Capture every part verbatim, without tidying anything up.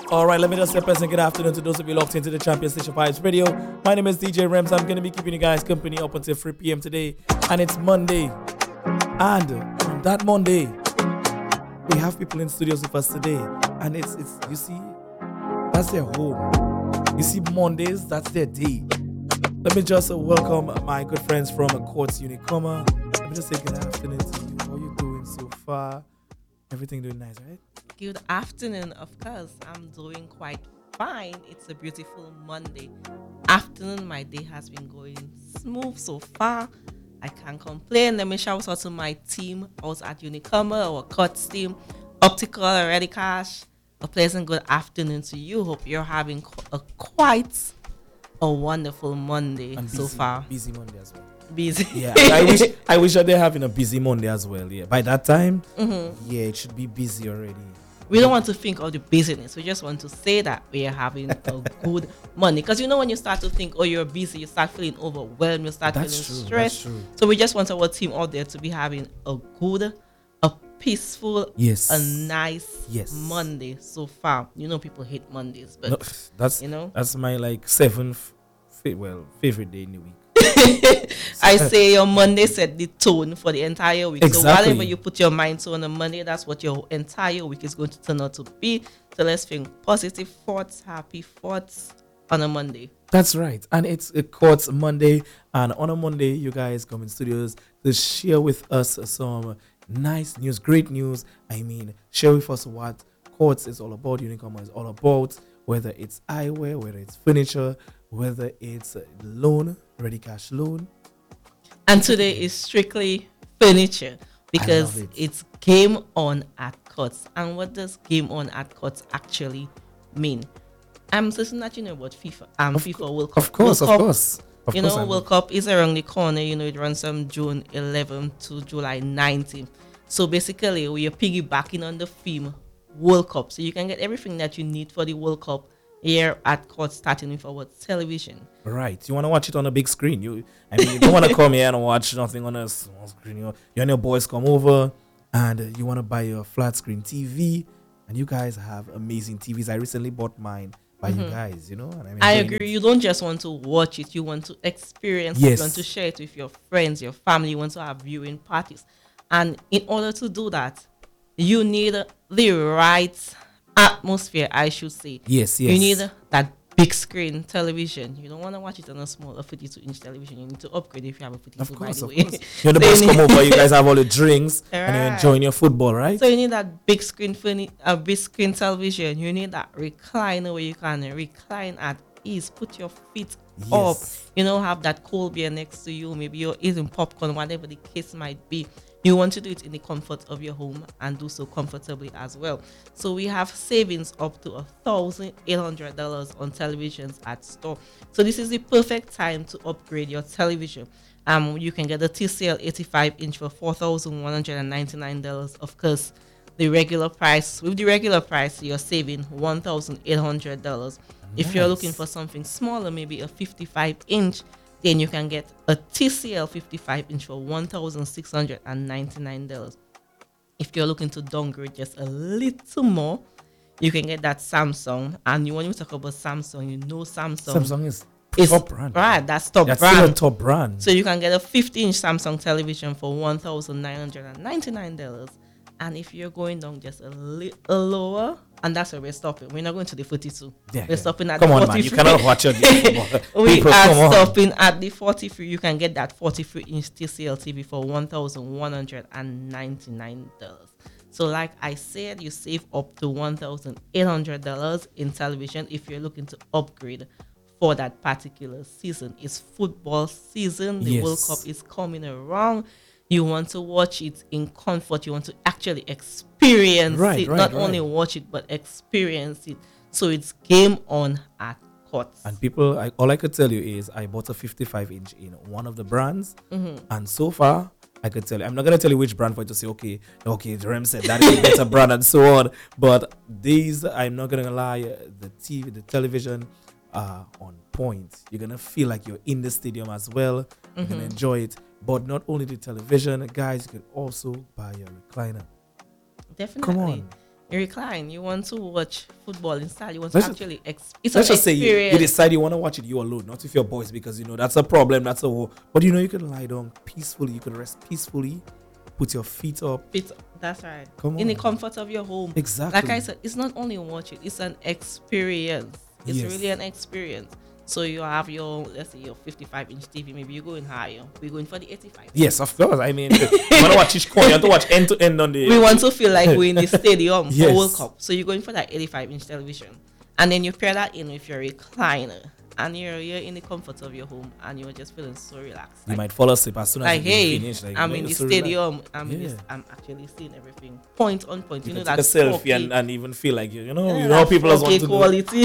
All right, let me just say a pleasant good afternoon to those of you locked into the Champion Station Vibes Radio. My name is D J Rems. I'm going to be keeping you guys company up until three p.m. today. And it's Monday. And on that Monday, we have people in studios with us today. And it's, it's you see, that's their home. You see, Mondays, that's their day. Let me just uh, welcome my good friends from uh, Quartz Unicoma. Let me just say good afternoon to you. How are you doing so far? Everything doing nice, right? Good afternoon. Of course, I'm doing quite fine. It's a beautiful Monday afternoon. My day has been going smooth so far. I can't complain. Let me shout out to my team. I was at Unicoma, our Quartz team, Optical, Ready Cash. A pleasant good afternoon to you. Hope you're having a quite a wonderful Monday and busy, so far. Busy Monday as well. Busy. Yeah, I wish I wish that they're having a busy Monday as well. Yeah, by that time, mm-hmm. yeah, it should be busy already. We don't want to think of the business. We just want to say that we are having a good Monday. Because you know when you start to think, oh, you're busy, you start feeling overwhelmed, you start that's feeling true, stressed. That's true. So we just want our team out there to be having a good, a peaceful, yes, a nice yes. Monday so far. You know people hate Mondays, but no, that's you know that's my like seventh, fa- well, favorite day in the week. I say your Monday set the tone for the entire week. Exactly. So whatever you put your mind to on a Monday, that's what your entire week is going to turn out to be. So let's think positive thoughts, happy thoughts on a Monday. That's right. And it's a Quartz Monday. And on a Monday, you guys come in studios to share with us some nice news, great news. I mean, share with us what Quartz is all about, Unicoma is all about, whether it's eyewear, whether it's furniture, whether it's loan, ready cash loan. And today is strictly furniture because it. it's game on at Quartz. And what does game on at Quartz actually mean? I'm certain that you know about FIFA. Um, of FIFA co- World Cup. Of course, World of Cup, course. Of you course know, I'm World Cup is around the corner. You know, it runs from June eleventh to July nineteenth. So basically, we are piggybacking on the theme World Cup. So you can get everything that you need for the World Cup here at Quartz, starting with our television. Right. You want to watch it on a big screen. You, I mean, you don't want to come here and watch nothing on a small screen. You, you and your boys come over and you want to buy a flat screen T V. And you guys have amazing T Vs. I recently bought mine by mm-hmm. you guys, you know. And I'm I agree. it. You don't just want to watch it. You want to experience yes. it. You want to share it with your friends, your family. You want to have viewing parties. And in order to do that, you need the right atmosphere, I should say. Yes, yes. You need that big screen television. You don't want to watch it on a small, a fifty-two inch television. You need to upgrade if you have a fifty-two. Of course, by of the way. course. You're the boss come over. You guys have all the drinks right. and you're enjoying your football, right? So you need that big screen, a big screen television. You need that recliner where you can recline at ease. Put your feet yes. up. You know, have that cold beer next to you. Maybe you're eating popcorn, whatever the case might be. You want to do it in the comfort of your home and do so comfortably as well. So we have savings up to one thousand eight hundred dollars on televisions at store. So this is the perfect time to upgrade your television. Um, you can get a T C L eighty-five inch for four thousand one hundred ninety-nine dollars. Of course, the regular price, with the regular price, you're saving one thousand eight hundred dollars. Nice. If you're looking for something smaller, maybe a fifty-five inch, then you can get a T C L fifty-five inch for one thousand six hundred ninety-nine dollars. If you're looking to downgrade just a little more, you can get that Samsung. And you, when you talk about Samsung, you know Samsung. Samsung is is top brand. Right, that's top that's brand. Still a top brand. So you can get a fifty inch Samsung television for one thousand nine hundred ninety-nine dollars. And if you're going down just a little lower, and that's where we're stopping. We're not going to the forty-two. Yeah, we're yeah. stopping at come the on, forty-three. Man, you cannot watch it. We People, are stopping at the forty-three. You can get that forty-three inch T C L T V for one thousand one hundred ninety-nine dollars. So like I said, you save up to one thousand eight hundred dollars in television if you're looking to upgrade for that particular season. It's football season. The yes. World Cup is coming around. You want to watch it in comfort. You want to actually experience right, it. Right, Not right. only watch it, but experience it. So it's game on at Quartz. And people, I, all I could tell you is I bought a fifty-five inch in one of the brands. Mm-hmm. And so far, I could tell you, I'm not going to tell you which brand for you to say, okay, okay, Jerem said that is a better brand and so on. But these, I'm not going to lie, the T V, the television are on point. You're going to feel like you're in the stadium as well. You're Mm-hmm. going to enjoy it. But not only the television, guys, you could also buy a recliner. Definitely. Come on. You recline. You want to watch football in style. You want Let's to just- actually ex- it's Let's an just say you, experience. you decide you want to watch it you alone, not with your boys, because you know that's a problem. That's a whole. But you know you can lie down peacefully. You can rest peacefully, put your feet up. Fit- That's right. Come In the on. comfort of your home. Exactly. Like I said, it's not only watching, it's an experience. It's Yes. really an experience. So you have your, let's say your fifty-five inch T V, maybe you're going higher. We're going for the eighty-five. Yes, of course. I mean, you want to watch each corner. You have to watch end to end on the. We want to feel like we're in the stadium Yes. for World Cup. So you're going for that eighty-five inch television. And then you pair that in with your recliner. And you're, you're in the comfort of your home and you're just feeling so relaxed. You Like, might fall asleep as soon as like you hey, finish. Like, I'm you know, in the you're so relaxed. stadium. I'm, in Yeah. this, I'm actually seeing everything point on point. You, You know can that take a selfie four K and, and even feel like you, you know, Yeah, you know how that people just want to do. quality.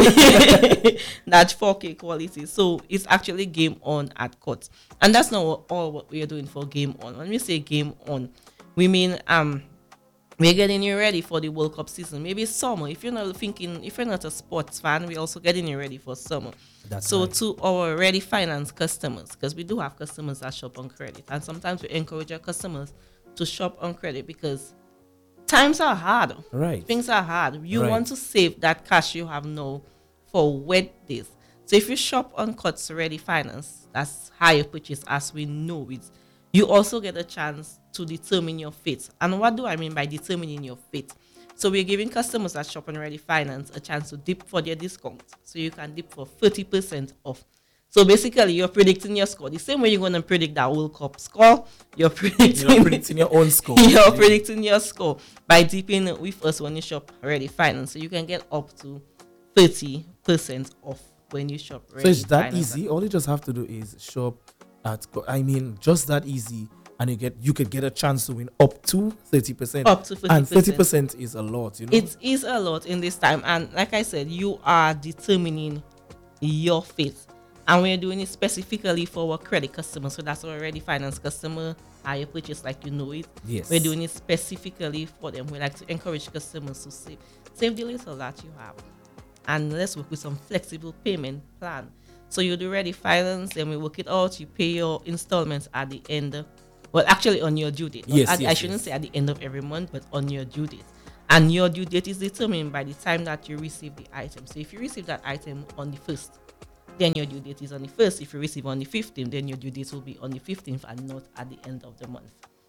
That four K quality. So it's actually game on at court. And that's not what, all what we are doing for game on. When we say game on, we mean um we're getting you ready for the World Cup season. Maybe summer. If you're not thinking, if you're not a sports fan, we're also getting you ready for summer. That's so right. to our Ready Finance customers, because we do have customers that shop on credit, and sometimes we encourage our customers to shop on credit because times are hard. Right. Things are hard. You Right. want to save that cash you have now for wet days. So if you shop on Cuts Ready Finance, that's higher purchase as we know it, you also get a chance to determine your fate. And what do I mean by determining your fate? So we're giving customers that shop on Ready Finance a chance to dip for their discount. So you can dip for thirty percent off. So basically, you're predicting your score. The same way you're going to predict that World Cup score, you're predicting, You're predicting your own score. you're predicting your score by dipping with us when you shop Ready Finance. So you can get up to thirty percent off when you shop Ready So it's that Finance. easy. All you just have to do is shop at. co- I mean, just that easy, and you get you could get a chance to win up to thirty percent. Up to And thirty thirty percent. percent is a lot. You know. It is a lot in this time. And like I said, you are determining your fate. And we're doing it specifically for our credit customers. So that's our Ready Finance customer, higher purchase like you know it. Yes. We're doing it specifically for them. We like to encourage customers to save. Save the little that you have. And let's work with some flexible payment plan. So you do Ready Finance, then we work it out. You pay your installments at the end. Well, actually on your due date. Not Yes, at- yes, I shouldn't yes. say at the end of every month, but on your due date. And your due date is determined by the time that you receive the item. So if you receive that item on the first, then your due date is on the first. If you receive on the fifteenth, then your due date will be on the fifteenth and not at the end of the month.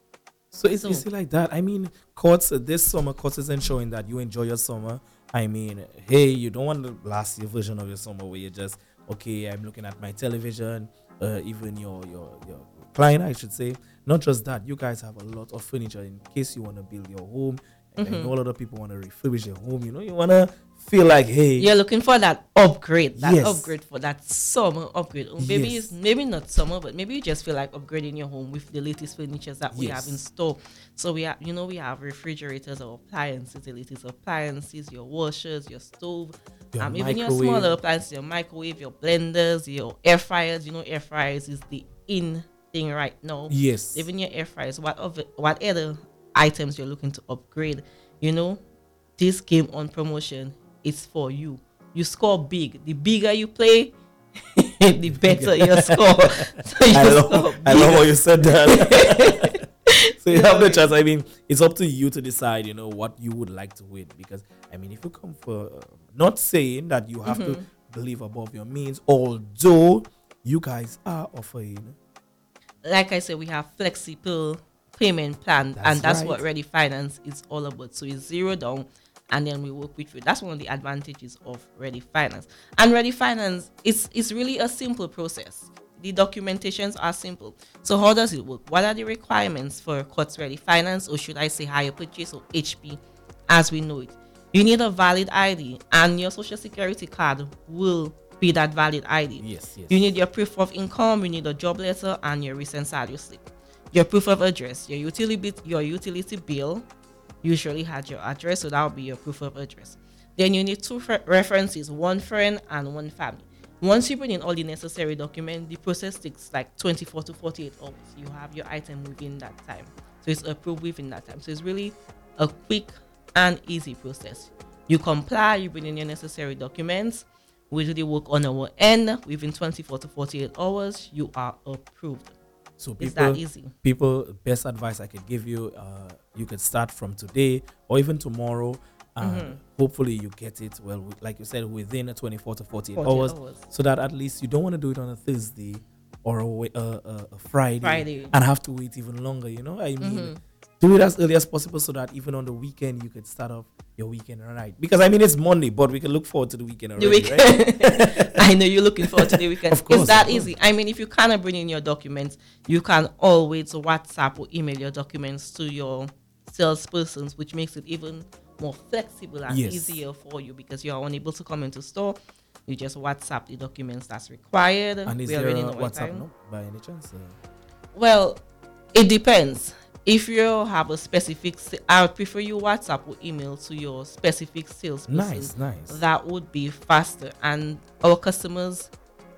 So it's, So- it's like that. I mean, courts uh, this summer, courts is ensuring that you enjoy your summer. I mean, hey, you don't want the last year version of your summer where you're just okay. I'm looking at my television, uh, even your your your client, I should say. Not just that, you guys have a lot of furniture in case you want to build your home. And I know a lot of people want to refurbish your home. You know, you want to feel like, hey, You're looking for that upgrade, that Yes. upgrade for that summer upgrade. Or maybe Yes. it's maybe not summer, but maybe you just feel like upgrading your home with the latest furniture that we Yes. have in store. So we have, you know, we have refrigerators or appliances, the latest appliances, your washers, your stove, Your um, even your microwave. smaller appliances, your microwave, your blenders, your air fryers. You know, air fryers is the in thing right now. yes, Even your air fryers, what of what other items you're looking to upgrade, you know, this game on promotion is for you. You score big. The bigger you play, the better your score. So you I score love, I love big. how you said that. So you No have the worries. chance. I mean, it's up to you to decide, you know, what you would like to win. Because, I mean, if you come for, uh, not saying that you have Mm-hmm. to live above your means, although you guys are offering. Like I said, we have flexible payment plan, That's and that's right. what Ready Finance is all about. So it's zero down, and then we work with you. That's one of the advantages of Ready Finance. And Ready Finance is is really a simple process. The documentations are simple. So how does it work? What are the requirements for Quartz Ready Finance, or should I say higher purchase or H P, as we know it? You need a valid I D, and your social security card will be that valid I D. Yes, yes. You need your proof of income, you need a job letter, and your recent salary slip. Your proof of address, your utility bit, your utility bill usually had your address, so that will be your proof of address. Then you need two fr- references, one friend and one family. Once you bring in all the necessary documents, the process takes like twenty-four to forty-eight hours. You have your item within that time, so it's approved within that time. So it's really a quick and easy process. You comply, you bring in your necessary documents. We do the work on our end. Within twenty-four to forty-eight hours, you are approved. So It's people, that easy. people, best advice I could give you, uh, you could start from today or even tomorrow. and Mm-hmm. hopefully you get it, well, wi- like you said, within a twenty-four to forty-eight forty hours, hours. so that at least you don't want to do it on a Thursday or a, wa- a, a, a Friday, Friday. and have to wait even longer. You know, I mean, Mhm. do it as early as possible so that even on the weekend you could start off your weekend right. Because I mean, it's Monday, but we can look forward to the weekend The already, right? weekend. I know you're looking forward to the weekend. Of course, it's that of course. easy. I mean, if you cannot bring in your documents, you can always WhatsApp or email your documents to your salespersons, which makes it even more flexible and Yes. easier for you because you are unable to come into store. You just WhatsApp the documents that's required. And is We there already a know what WhatsApp time. no, by any chance? Uh, Well, it depends. If you have a specific, sa- I would prefer you WhatsApp or email to your specific salesperson. nice, nice. That would be faster. And our customers,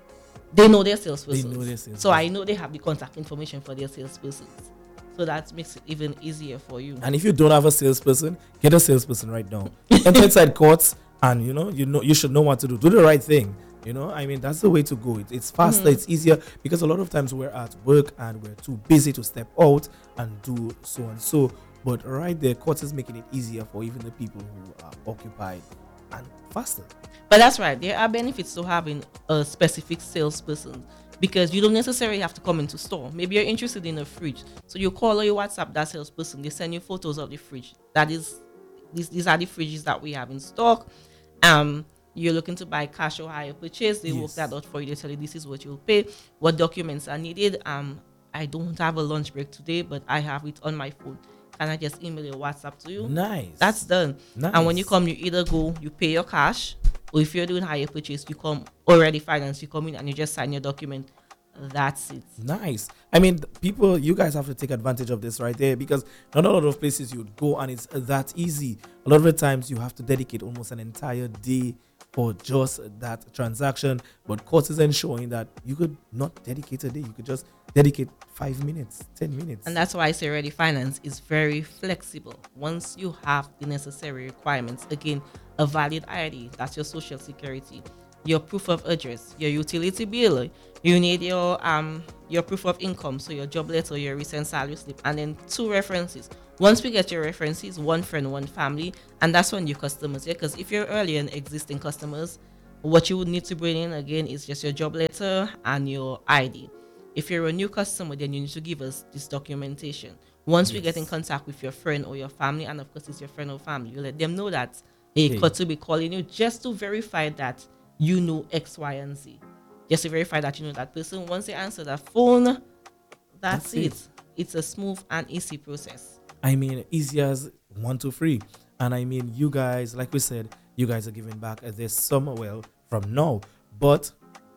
they know their salesperson. know their So salesperson. I know they have the contact information for their salespersons. So that makes it even easier for you. And if you don't have a salesperson, get a salesperson right now. Enter inside courts, and you know, you know, you should know what to do. Do the right thing. You know, I mean, that's the way to go. It, it's faster, Mhm. it's easier, because a lot of times we're at work and we're too busy to step out and do so and so. But right there, courts is making it easier for even the people who are occupied and faster. But that's right. There are benefits to having a specific salesperson because you don't necessarily have to come into store. Maybe you're interested in a fridge. So you call or you WhatsApp that salesperson. They send you photos of the fridge. That is, these, these are the fridges that we have in stock. Um, you're looking to buy cash or hire purchase. They work Yes. that out for you. They tell you this is what you'll pay, what documents are needed. Um, I don't have a lunch break today, but I have it on my phone. Can I just email your WhatsApp to you? Nice. That's done. nice. And when you come, you either go, you pay your cash, or if you're doing higher purchase, you come already financed. You come in and you just sign your document. That's it. Nice. I mean, th- people, you guys have to take advantage of this right there, because not a lot of places you'd go and it's uh, that easy. A lot of the times you have to dedicate almost an entire day for just that transaction. But courts is ensuring that you could not dedicate a day. You could just dedicate five minutes, ten minutes. And that's why I say Ready Finance is very flexible. Once you have the necessary requirements, again, a valid I D, that's your social security, your proof of address, your utility bill, you need your um your proof of income, so your job letter, your recent salary slip, and then two references. Once we get your references, one friend, one family, and that's when your customers, yeah, because if you're early and existing customers, what you would need to bring in again is just your job letter and your I D. If you're a new customer, then you need to give us this documentation. Once we get in Yes. contact with your friend or your family, and of course it's your friend or family, you let them know that they Hey. got to be calling you just to verify that you know X, Y, and Z. Just to verify that you know that person. Once they answer that phone, that's, That's it. it. It's a smooth and easy process. I mean, easy as one, two, three. And I mean, you guys, like we said, you guys are giving back uh, this summer, well, from now. But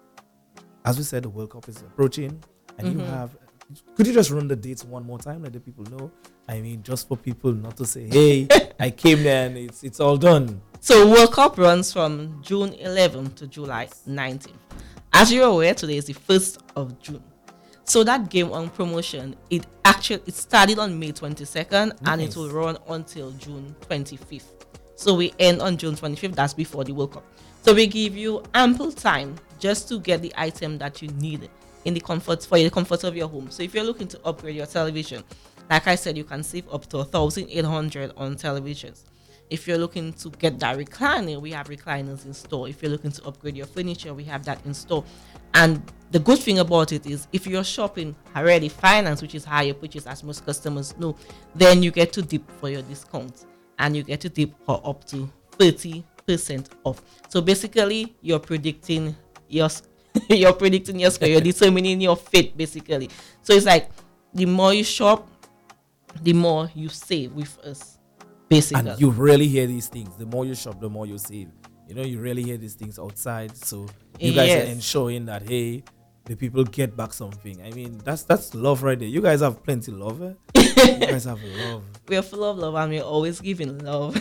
as we said, the World Cup is approaching, and you Mhm. have. Could you just run the dates one more time, let the people know? I mean, just for people not to say, "Hey, I came there and it's it's all done." So World Cup runs from June eleventh to July nineteenth. As you're aware, today is the first of June. So that game on promotion, it actually it started on May twenty-second and it Nice. will run until June twenty-fifth. So we end on June twenty-fifth. That's before the World Cup. So we give you ample time just to get the item that you need in the comfort for the comfort of your home. So if you're looking to upgrade your television, like I said, you can save up to one thousand eight hundred on televisions. If you're looking to get that recliner, we have recliners in store. If you're looking to upgrade your furniture, we have that in store. And the good thing about it is if you're shopping already finance, which is higher purchase as most customers know, then you get to dip for your discount and you get to dip for up to thirty percent off. So basically you're predicting your you're predicting your score, you're determining your fate basically. So it's like the more you shop, the more you save with us. Basically. And you really hear these things. The more you shop, the more you save. You know, you really hear these things outside. So you guys Yes. are ensuring that, hey, the people get back something. I mean, that's that's love right there. You guys have plenty love. Eh? You guys have love. We're full of love and we're always giving love.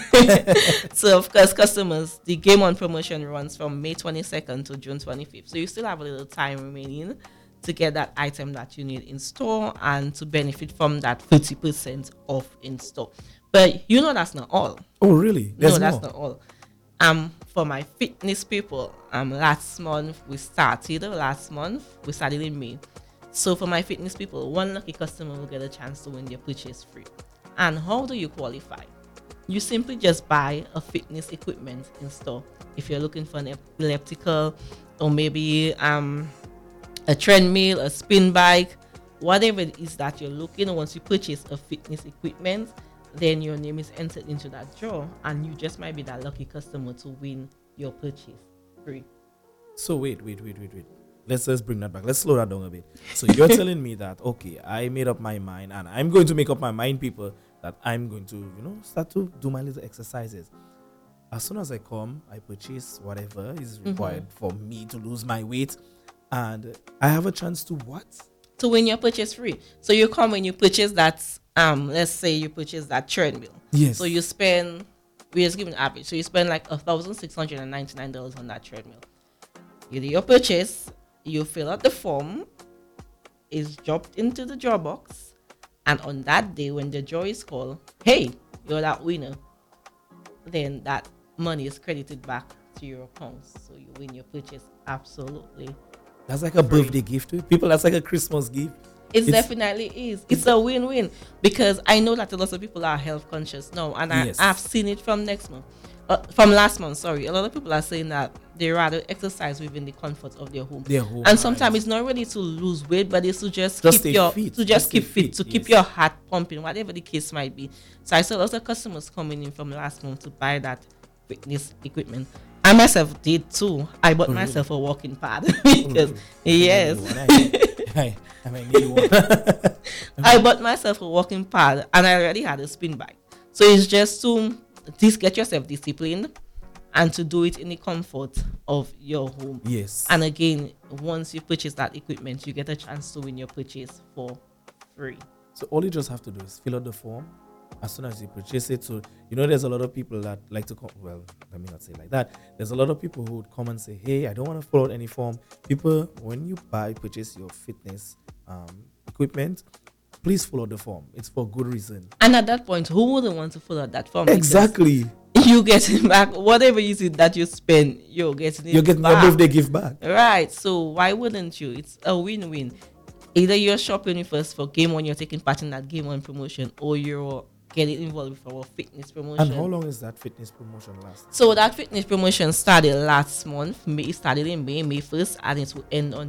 So of course, customers, the game on promotion runs from May twenty-second to June twenty-fifth. So you still have a little time remaining to get that item that you need in store and to benefit from that thirty percent off in store. But you know that's not all. Oh, really? There's no, more. that's not all. Um, for my fitness people, um, last month we started. Last month we started in May. So for my fitness people, one lucky customer will get a chance to win their purchase free. And how do you qualify? you simply just buy a fitness equipment in store. If you're looking for an elliptical or maybe um a treadmill, a spin bike, whatever it is that you're looking, once you purchase a fitness equipment, then your name is entered into that draw, and you just might be that lucky customer to win your purchase free. So wait, wait, wait, wait, wait. Let's just bring that back. Let's slow that down a bit. So you're telling me that, okay, I made up my mind, and I'm going to make up my mind, people, that I'm going to, you know, start to do my little exercises. As soon as I come, I purchase whatever is required mm-hmm. for me to lose my weight, and I have a chance to what? To win your purchase free. So you come when you purchase that, um, let's say you purchase that treadmill. Yes. So you spend, we're just giving an average. So you spend like one thousand six hundred ninety-nine dollars on that treadmill. You do your purchase, you fill out the form, it's dropped into the draw box, and on that day when the draw is called, hey, you're that winner, then that money is credited back to your account. So you win your purchase absolutely. That's like a free. Birthday gift to people. That's like a Christmas gift. It definitely is. It's a win-win, because I know that a lot of people are health conscious now, and I, yes. I've seen it from next month, uh, from last month. Sorry, a lot of people are saying that they rather exercise within the comfort of their home. Their home and sometimes it's not really to lose weight, but it's to just, just keep your fit. to just, just keep fit, fit, to yes. keep your heart pumping, whatever the case might be. So I saw lots of customers coming in from last month to buy that fitness equipment. I myself did too. I bought oh, myself really? a walking pad because oh, yes, I, I might need one. I bought myself a walking pad, and I already had a spin bike. So it's just to this get yourself disciplined and to do it in the comfort of your home. Yes. And again, once you purchase that equipment, you get a chance to win your purchase for free. So all you just have to do is fill out the form. As soon as you purchase it, so you know there's a lot of people that like to come, well, let me not say like that. There's a lot of people who would come and say, hey, I don't want to fill out any form. People, when you buy, purchase your fitness um, equipment, please fill out the form. It's for good reason. And at that point, who wouldn't want to fill out that form? Exactly. You get it back. Whatever you see that you spend, you're getting it You're getting back. your birthday gift back. Right. So why wouldn't you? It's a win-win. Either you're shopping with us for Game One, you're taking part in that Game One promotion, or you're getting involved with our fitness promotion. And how long is that fitness promotion last? So that fitness promotion started last month. May, it started in May, May first, and it will end on